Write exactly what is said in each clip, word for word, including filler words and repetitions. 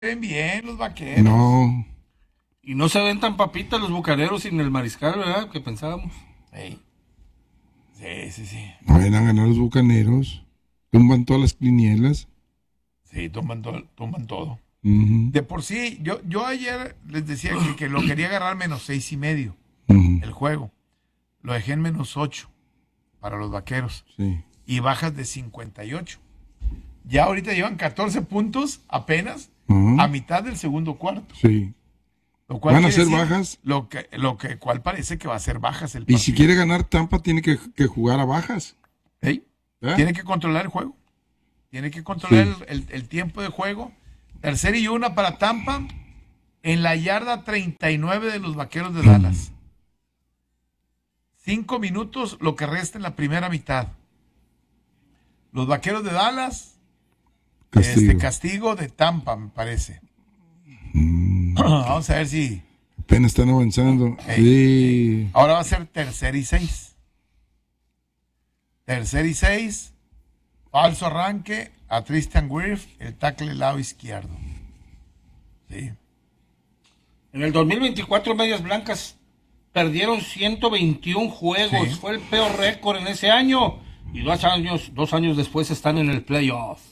ven bien los Vaqueros. No. Y no se ven tan papitas los Bucaneros sin el Mariscal, ¿verdad? Que pensábamos. Sí, sí, sí. sí. No vayan a ganar los Bucaneros. Tumban todas las quinielas. Sí, toman, to toman todo. Uh-huh. De por sí, yo, yo ayer les decía que, que lo quería agarrar menos seis y medio. Uh-huh. El juego. Lo dejé en menos ocho para los Vaqueros. Sí. Y bajas de cincuenta y ocho. Ya ahorita llevan catorce puntos apenas Uh-huh. a mitad del segundo cuarto. Sí. Lo cual ¿Van a quiere ser decir bajas? Lo que, lo que cual parece que va a ser bajas el Y partido. si quiere ganar Tampa, tiene que, que jugar a bajas. ¿Eh? ¿Eh? Tiene que controlar el juego. Tiene que controlar Sí. el, el, el tiempo de juego. Tercera y una para Tampa en la yarda treinta y nueve de los Vaqueros de Dallas. Cinco minutos lo que resta en la primera mitad. Los Vaqueros de Dallas, Castigo. este castigo de Tampa, me parece. Mm. Vamos a ver si Apenas están avanzando. Hey. Sí. ahora va a ser tercera y seis. Tercera y seis. Falso arranque a Tristan Wirth, el tackle lado izquierdo. Sí. En el dos mil veinticuatro, Medias Blancas perdieron ciento veintiún juegos. Sí. Fue el peor récord en ese año. Y dos años, dos años después están en el playoff.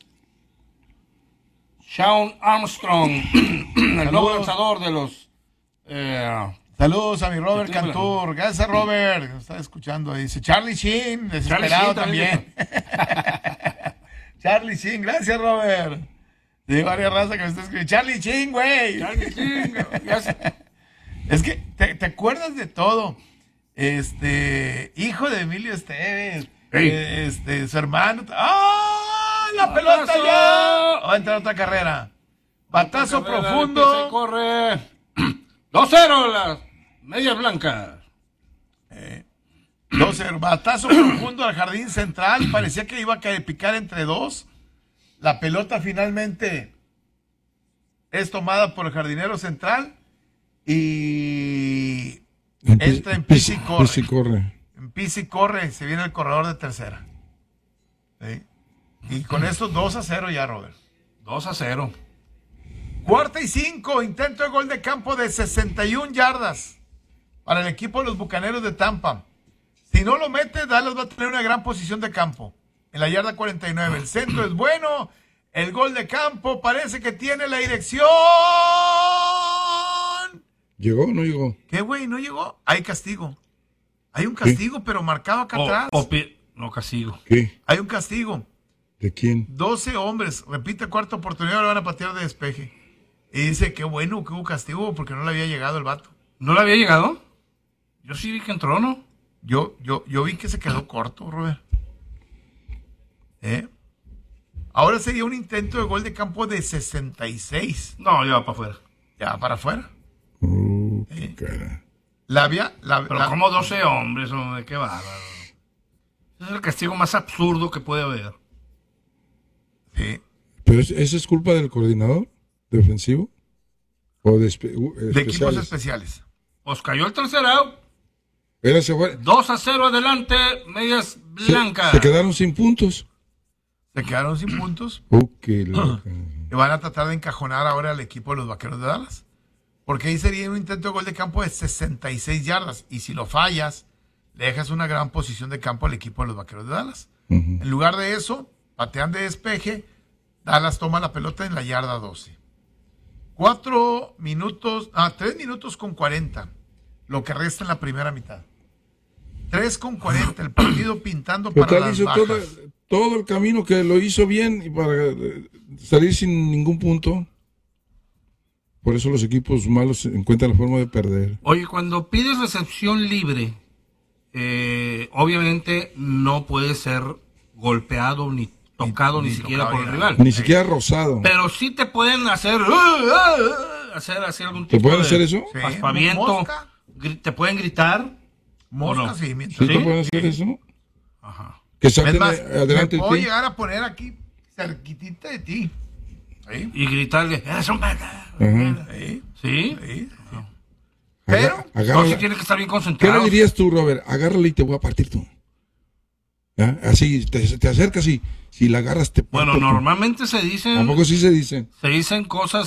Sean Armstrong, el nuevo lanzador de los... Eh, Saludos a mi Robert De Cleveland. Cantur. Gracias, Robert. Nos está escuchando. Dice Charlie Sheen, desesperado Charlie Sheen también. Charlie Sheen, gracias, Robert. De varias razas que me está escribiendo. Charlie Sheen, güey. Charlie Sheen, ya sé. Es que te, te acuerdas de todo. Este, hijo de Emilio Esteves. Ey. eh, Este, su hermano. ¡Ah! La pelota ¡Batazo! ya. Va a entrar otra carrera. Batazo Carrera, profundo. empieza y corre. dos cero las Medias Blancas. doce, batazo profundo al jardín central. Parecía que iba a caer, picar entre dos. La pelota finalmente es tomada por el jardinero central. Y entra en pis y corre. Pis y corre. En pis y corre. Se viene el corredor de tercera. ¿Sí? Y con esto dos a cero ya, Robert. dos a cero. Cuarta y cinco. Intento de gol de campo de sesenta y una yardas para el equipo de los Bucaneros de Tampa. Si no lo mete, Dallas va a tener una gran posición de campo. En la yarda cuarenta y nueve. El centro es bueno. El gol de campo parece que tiene la dirección. ¿Llegó o no llegó? ¿Qué, güey? ¿No llegó? Hay castigo. Hay un castigo, pero marcado acá O- atrás. o pi- no, castigo. ¿Qué? Hay un castigo. ¿De quién? doce hombres. Repite, cuarta oportunidad, lo van a patear de despeje. Y dice, qué bueno que hubo castigo porque no le había llegado el vato. ¿No le había llegado? Yo sí vi que entró, ¿no? Yo, yo, yo vi que se quedó corto, Robert. ¿Eh? Ahora sería un intento de gol de campo de sesenta y seis. No, ya va para afuera. Ya para afuera. Oh, Sí. qué cara. La había, la, Pero la- como doce hombres, hombre, qué bárbaro. Es el castigo más absurdo que puede haber. sí. ¿Pero es- eso es culpa del coordinador defensivo? ¿O de, espe- uh, De equipos especiales? especiales. Pues cayó el tercer out. Era se, fue- dos a cero adelante, Medias se- Blancas. se quedaron sin puntos. Se quedaron sin puntos. Oh, qué loca. Y van a tratar de encajonar ahora al equipo de los Vaqueros de Dallas. Porque ahí sería un intento de gol de campo de sesenta y seis yardas. Y si lo fallas, le dejas una gran posición de campo al equipo de los Vaqueros de Dallas. Ujú. En lugar de eso, patean de despeje. Dallas toma la pelota en la yarda doce. Cuatro minutos, ah, tres minutos con cuarenta. Lo que resta en la primera mitad. Tres con cuarenta. El partido pintando para Total las hizo bajas. todo, todo el camino que lo hizo bien y para eh, salir sin ningún punto. Por eso los equipos malos encuentran la forma de perder. Oye, cuando pides recepción libre, eh, obviamente no puede ser golpeado ni tocado ni, ni siquiera tocado por el ni rival. Ni siquiera rozado. Pero sí te pueden hacer, uh, uh, uh, hacer, hacer algún ¿Te tipo pueden de hacer eso? Sí, aspaviento. mosca. Gri- Te pueden gritar. Mosca, ¿O no? sí. Mientras ¿Sí te pueden hacer eso? Ajá. Que Es saquen más, adelante me el puedo ti. llegar a poner aquí cerquitita de ti. ¿Sí? Y gritarle, eres un pata. Ajá. ¿Sí? ¿Sí? ¿Sí? Aga- Pero, No, agárrala. sí tiene que estar bien ¿Qué concentrado. le dirías tú, Robert? Agárrale y te voy a partir tú. ¿Ah? Así, te, te acercas y si la agarras te Bueno, parto tu- normalmente se dicen, ¿A poco sí se dice? se dicen cosas